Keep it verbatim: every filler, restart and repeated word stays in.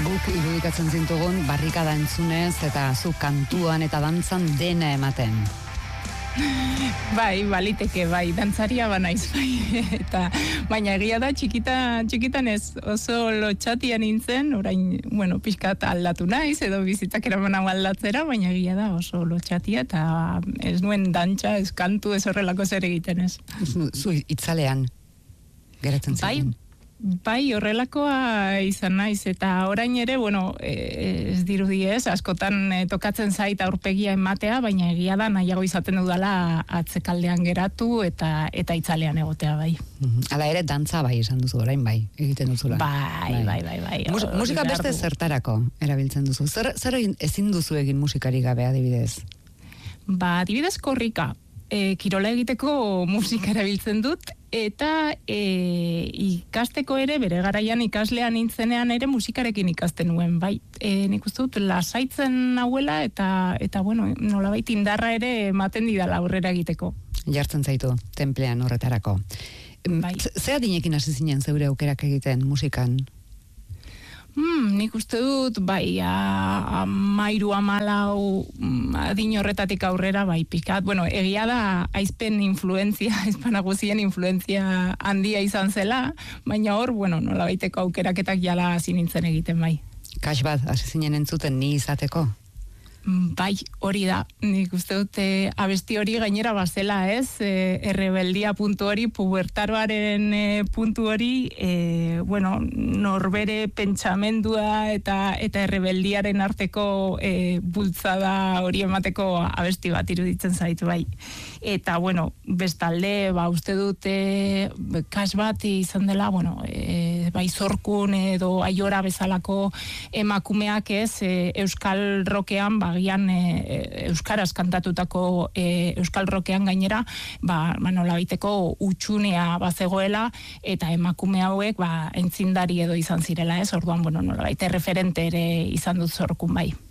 Guk irudikatzen zintugun barrikada entzunez eta zu kantuan eta dantzan dena ematen. Bai, baliteke, bai, dantzaria banaiz, bai, eta baina egia da, txikita, txikitan ez oso lotxatia nintzen, orain, bueno, pixkat aldatu naiz, edo bizitzak eraman hau aldatzera, baina egia da oso lotxatia, eta ez nuen dantza, ez kantu, ez horrelako zer egiten ez. Zu, zu itzalean geratzen zen. Bai, bai, horrelakoa izan naiz, eta orain ere, bueno, ez dirudi ez, askotan e, tokatzen zait aurpegia ematea, baina egia da nahiago izaten dudala atzekaldean geratu eta eta itzalean egotea bai. Hala ere, dantza bai esan duzu orain bai, egiten duzula. Bai, bai, bai, bai. Mus, musika beste zertarako erabiltzen duzu. Zer, zer ezin duzu egin musikari gabe adibidez? Ba, adibidez korrika. E, kirola egiteko musika erabiltzen dut, eta e, ikasteko ere, bere garaian ikaslean nintzenean ere musikarekin ikasten nuen, bai. E, nik uste dut lasaitzen nauela, eta, eta bueno, nolabait indarra ere ematen didala aurrera egiteko. Jartzen zaitu, tenplean horretarako. Bai. Ze adinekin hasi zinen zeure aukerak egiten musikan? Hmm, nik uste dut, bai, amairu amalau adin horretatik aurrera, bai, pikat. Bueno, egia da, aizpen influenzia, aizpan aguzien influenzia handia izan zela, baina hor, bueno, nola baiteko aukeraketak jala hasi nintzen egiten, bai. Kas bat, hasi zinen entzuten ni izateko? Bai, hori da. Nik uste dute abesti hori gainera bazela, ez? E, errebeldia puntu hori, pubertaroaren e, puntu hori, e, bueno, norbere pentsamendua eta eta errebeldiaren arteko e, bultzada hori emateko abesti bat iruditzen zaitu, bai. Eta, bueno, bestalde, ba, uste dute kas bat izan dela, bueno, e, bai zorkun edo aiora bezalako emakumeak ez, e, euskal rokean, ba, agian e, euskaraz kantatutako e, euskal rokean gainera, ba, nola baiteko utxunea bazegoela, eta emakume hauek ba, entzindari edo izan zirela, ez? Orduan, bueno, nola baite referente ere izan dut zorkun bai.